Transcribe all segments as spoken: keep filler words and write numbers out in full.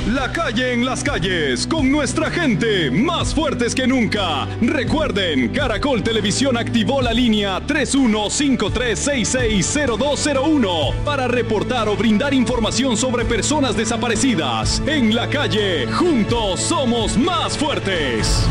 La calle en las calles, con nuestra gente, más fuertes que nunca. Recuerden, Caracol Televisión activó la línea tres uno cinco tres seis seis cero dos cero uno para reportar o brindar información sobre personas desaparecidas. En la calle, juntos somos más fuertes.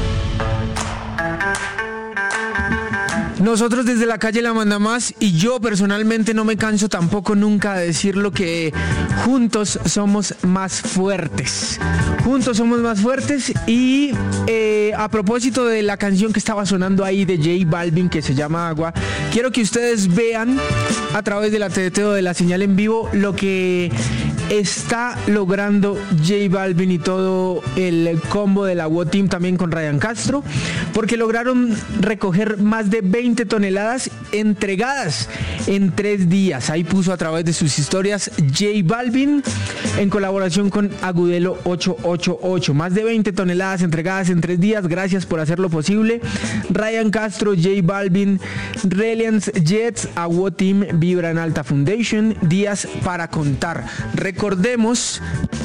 Nosotros desde la calle la manda más y yo personalmente no me canso tampoco nunca de decirlo que juntos somos más fuertes. Juntos somos más fuertes y eh, a propósito de la canción que estaba sonando ahí de J Balvin que se llama Agua, quiero que ustedes vean a través de la T D T o de la señal en vivo lo que está logrando J Balvin y todo el combo de la W O Team también con Ryan Castro, porque lograron recoger más de veinte toneladas entregadas en tres días. Ahí puso a través de sus historias J Balvin en colaboración con Agudelo ocho ocho ocho. Más de veinte toneladas entregadas en tres días. Gracias por hacerlo posible. Ryan Castro, J Balvin, Reliance Jets, A W O Team, Vibra en Alta Foundation, días para contar. Recordemos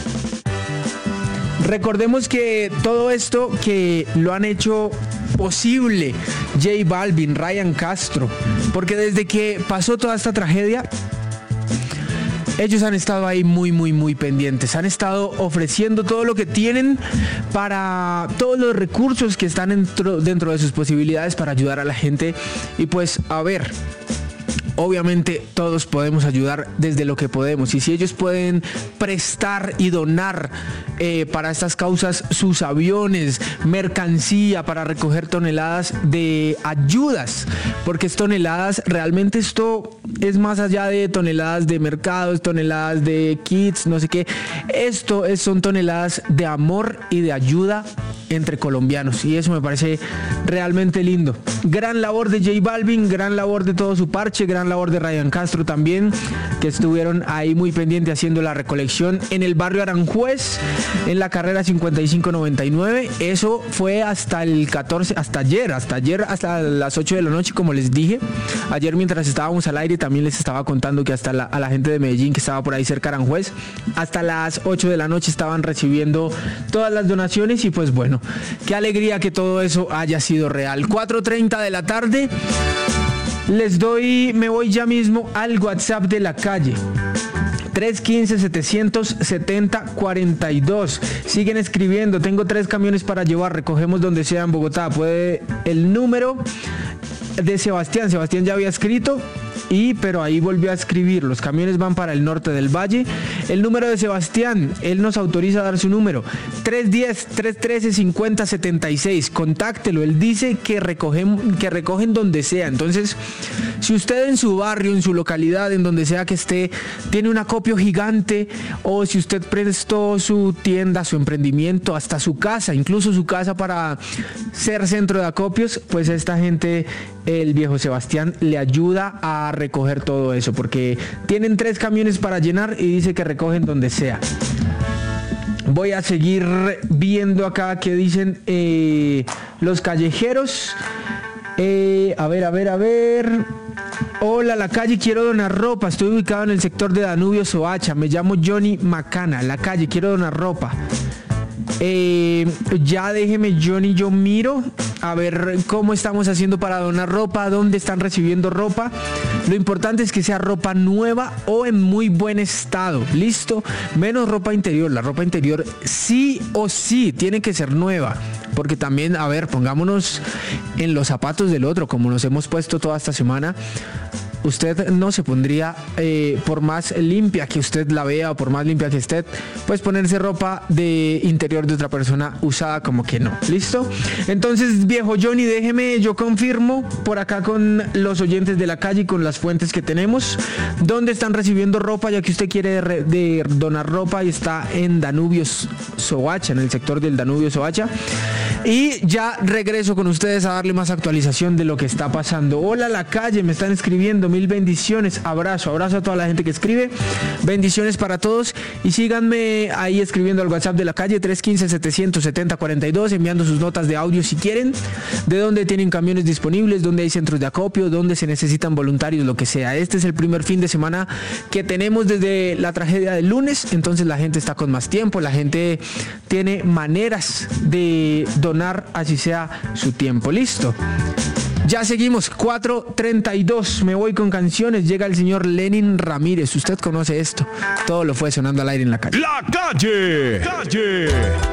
Recordemos que todo esto que lo han hecho posible J Balvin, Ryan Castro, porque desde que pasó toda esta tragedia, ellos han estado ahí muy, muy, muy pendientes. Han estado ofreciendo todo lo que tienen para todos los recursos que están dentro, dentro de sus posibilidades para ayudar a la gente. Y pues, a ver, obviamente todos podemos ayudar desde lo que podemos, y si ellos pueden prestar y donar eh, para estas causas sus aviones, mercancía para recoger toneladas de ayudas, porque es toneladas, realmente esto es más allá de toneladas de mercados, toneladas de kits, no sé qué, esto es, son toneladas de amor y de ayuda entre colombianos, y eso me parece realmente lindo. Gran labor de J Balvin, gran labor de todo su parche, gran labor de Ryan Castro también, que estuvieron ahí muy pendientes haciendo la recolección en el barrio Aranjuez, en la carrera cincuenta y cinco noventa y nueve. Eso fue hasta el catorce, hasta ayer, hasta ayer, hasta las ocho de la noche, como les dije. Ayer mientras estábamos al aire también les estaba contando que hasta la, a la gente de Medellín que estaba por ahí cerca de Aranjuez, hasta las ocho de la noche estaban recibiendo todas las donaciones, y pues bueno, qué alegría que todo eso haya sido real. cuatro treinta de la tarde. Les doy, me voy ya mismo al WhatsApp de la calle. tres uno cinco, siete siete cero, cuatro dos. Siguen escribiendo. Tengo tres camiones para llevar. Recogemos donde sea en Bogotá. Puede el número de Sebastián. Sebastián ya había escrito. Y, pero ahí volvió a escribir. Los camiones van para el norte del valle. El número de Sebastián, él nos autoriza a dar su número: tres uno cero, tres uno tres, cinco cero siete seis. Contáctelo. Él dice que recogen, que recogen donde sea. Entonces, si usted en su barrio, en su localidad, en donde sea que esté, tiene un acopio gigante, o si usted prestó su tienda, su emprendimiento, hasta su casa, incluso su casa para ser centro de acopios, pues esta gente, el viejo Sebastián, le ayuda a recoger todo eso, porque tienen tres camiones para llenar y dice que recogen donde sea. Voy a seguir viendo acá que dicen eh, los callejeros. Eh, a ver, a ver, a ver. Hola, la calle, quiero donar ropa. Estoy ubicado en el sector de Danubio, Soacha. Me llamo Johnny Macana. La calle, quiero donar ropa. Eh, ya déjeme, Johnny, yo miro a ver cómo estamos haciendo para donar ropa, dónde están recibiendo ropa. Lo importante es que sea ropa nueva o en muy buen estado. Listo, menos ropa interior. La ropa interior sí o sí tiene que ser nueva, porque también, a ver, pongámonos en los zapatos del otro, como nos hemos puesto toda esta semana. Usted no se pondría, eh, por más limpia que usted la vea o por más limpia que esté, pues ponerse ropa de interior de otra persona usada, como que no. ¿Listo? Entonces, viejo Johnny, déjeme, yo confirmo por acá con los oyentes de la calle y con las fuentes que tenemos, dónde están recibiendo ropa, ya que usted quiere de, re, de donar ropa y está en Danubio, Soacha, en el sector del Danubio, Soacha. Y ya regreso con ustedes a darle más actualización de lo que está pasando. Hola La Calle, me están escribiendo, mil bendiciones, abrazo, abrazo a toda la gente que escribe, bendiciones para todos y síganme ahí escribiendo al WhatsApp de La Calle tres uno cinco, siete siete cero, cuatro dos, enviando sus notas de audio si quieren, de dónde tienen camiones disponibles, dónde hay centros de acopio, dónde se necesitan voluntarios, lo que sea. Este es el primer fin de semana que tenemos desde la tragedia del lunes, entonces la gente está con más tiempo, la gente tiene maneras de donar, así sea su tiempo. Listo. Ya seguimos, cuatro treinta y dos, me voy con canciones, llega el señor Lenin Ramírez, usted conoce esto, todo lo fue sonando al aire en La Calle. La Calle, calle.